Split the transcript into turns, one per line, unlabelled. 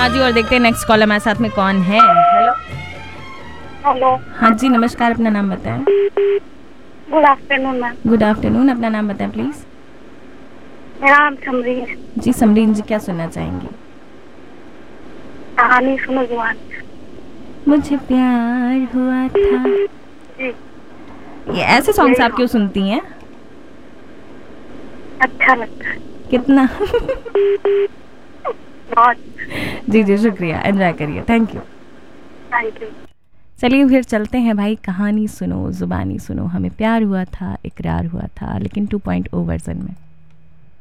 शर्मा जी। और देखते हैं नेक्स्ट कॉलर हमारे साथ में कौन है। Hello
hello.
हाँ जी नमस्कार, अपना नाम बताएं।
Good afternoon ma'am.
Good afternoon, अपना नाम बताएं प्लीज।
मेरा नाम समरीन है।
जी समरीन जी, क्या सुनना चाहेंगी?
कहानी सुनो जुबान।
मुझे प्यार हुआ था।
जी।
ये ऐसे सॉन्ग्स आप क्यों सुनती हैं?
अच्छा लगता है
कितना?
बहुत।
जी जी शुक्रिया, एंजॉय करिए, थैंक यू।
Thank you.
चलिए फिर चलते हैं भाई, कहानी सुनो जुबानी सुनो। हमें प्यार हुआ था, इकरार हुआ था, लेकिन 2.0 वर्जन में।